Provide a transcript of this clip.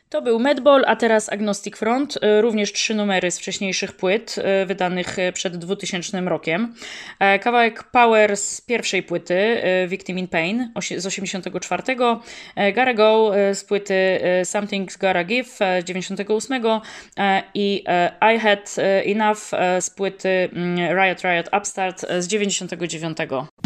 To był Madball, a teraz Agnostic Front, również 3 numery z wcześniejszych płyt, wydanych przed 2000 rokiem. Kawałek Power z pierwszej płyty, Victim in Pain z 84, Gotta Go z płyty Something's Gotta Give z 98 i I Had Enough z płyty Riot Riot Upstart z 99.